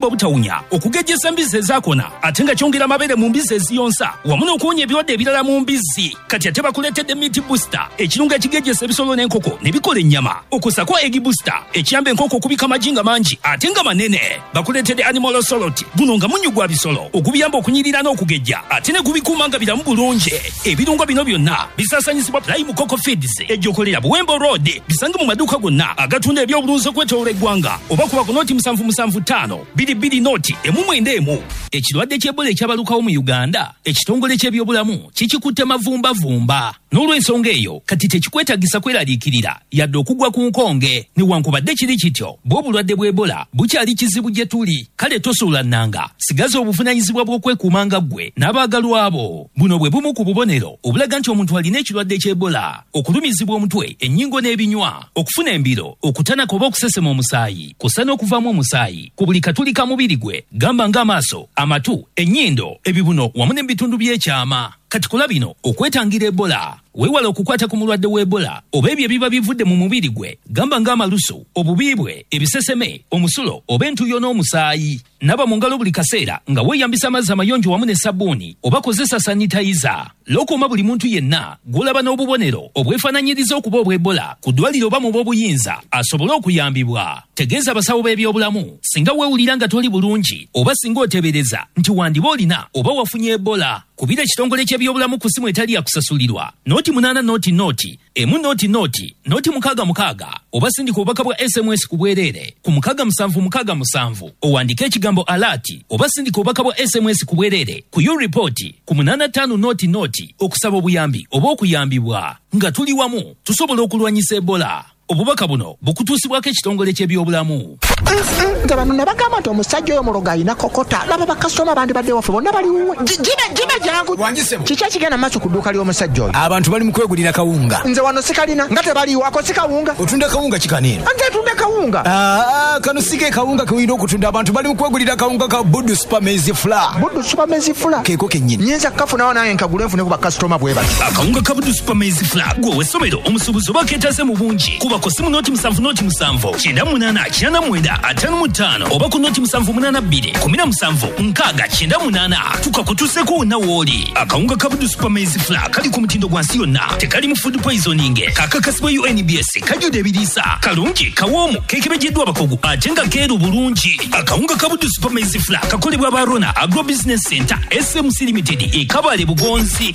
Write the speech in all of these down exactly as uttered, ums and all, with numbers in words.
obutawunya okugejjesa mbizzi ezaakona ate nga kyongera amabere mu mbizzi eziyonsa wamu n'okuwonya ebirwadde ebirala mu mbizzi. Kati ate bakuleetedde meat booster ekirungo ekigejjesa ebisolo n'enkoko ne bikola ennyama. Okusako egg booster ekiyamba enkoko okubika amagi nga mangi ate nga manene. Bakuleetedde animal osoloti guno nga munnyu gwa bisolo ogubiyamba okunyirira n'okugejja ate ne gubikuuma nga biramu bulungi. Ebirungo bino byonna bisaasanyizibwa Prime Coco Feeds ejjokolera Buwembo Road. Bisange mu maduuka gonna agatunda ebyobulunzi okwetooloola eggwanga oba kuba ku nooti musanvu musanvu ttaano bbiri bbiri nooti emu mwenda emu. Ekirwadde ky'Ebola ekyabalukawo mu Uganda ekitongole ky'ebyobulamu kikikutte mavumbavumba. N'olw'ensonga eyo kati tekikwetagisa kweraliikirira yadde okugwa ku nkonge newankubadde kiri kityo bw'obulwadde bw'Ebola bukyali kizibu gye tuli. Kale tosuula nnanga sigaza obuvunaanyizibwa bw'okwekuuma nga ggwe n'abaagalwa abo. Buno bwe bumu ku bubonero obulaga nti omuntu alina ekirwadde ky'Ebola: okulumizibwa omutwe, ennyingo n'ebinywa, okufuna embiro, okutanaka oba okusesema omusaayi, kussa n'okuvaamu omusaayi ku buli katuli ka mubiri gwe, gamba ng'amaaso, amatu, ennyindo, ebibuno wamu n'ebitundu by'ekyama. Kati kola bino okwetangira Ebola. Weewala okukwata ku mulwadde w'Ebola oba ebyo ebiba bivudde mu mubiri gwe, gamba ng'amalusu, obubiibwe, ebiseseme, omusulo oba entuyo n'omusaayi. Naba mu ngalo buli kaseera nga weeyambisa amazzi amayonjo wamu ne sabbuuni oba kozesa sanitayiza. Lokuuma buli muntu yenna gw'olaba n'obubonero obwefaananyiriza okuba obw'Ebola ku ddwaliro oba mu b'obuyinza asobole okuyambibwa. Tegeeza abasawo b'ebyobulamu singa weewulira nga toli bulungi oba singa oteebereza nti wandiba olina oba wafunye Ebola. Kubira ekitongole ky'ebyobulamu ku simu etali yakusasulirwa nooti munaana nooti nooti emu nooti nooti nooti mukaaga mukaaga oba sindika obubaka bwa S M S ku bwereere ku mukaaga musanvu mukaaga musanvu owandike ekigambo alaati oba sindika obubaka bwa S M S ku bwereere ku you report ku munaana ttaano nooti nooti okusaba obuyambi oba okuyambibwa. Nga tuli wamu tusobola okulwanyisa Ebola. Obubaka buno bukutuusibwako ekitongole ky'ebyobulamu. Nga bano ne bagamba nti omusajja oyo muloga alina kokota. Laba bakasitoma bandi badde waffe bonna bali wuwe. Jibe jibe jangu. Kiki ekigenda maaso ku dduuka ly'omusajja oyo? Abantu bali mu kwegulira kawunga. Nze wano sikalina nga tebaliwo ako si kawunga. Otunda kawunga kikaniino? Nze tunda kawunga. Ah, kano sige kawunga ke oyina okutunda. Abantu bali mu kwegulira kawunga ka Buddu Super Maize Flour. Buddu Super Maize Flour? Keeko kennyini. Nyinza kafunawo naye nkagule nfune ku bakasitoma bwe bati. Akawunga ka Buddu Super Maize Flour gwe w'essomero omusuubuzi oba keetaase mu bungi. Kuba ku simu nooti musanvu nooti musanvu kyenda munaana kyenda mwenda ataano mu ttaano oba ku nooti musanvu munaana bbiri kumi na musanvu nkaaga kyenda munaana tukakutuuseko wonna w'oli. Akawunga ka Buddu Super Maize Flour kali ku mutindo gwa nsi yonna, tekali mu food poisoning, kakakasibwa U N B S, kajjudde ebiriisa, kalungi, kawoomu, keekebejjeddwa abakugu ate nga keeru bulungi. Akawunga ka Buddu Super Maize Flour kakolebwa Barona Agro Business Center S M C Limited e Kabale Bugonzi.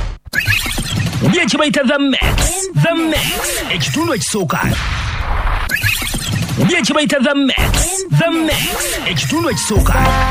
Bye kibayita The Max. The Max ekitundu ekisooka. Bye kibayita The Max. The Max ekitundu ekisooka.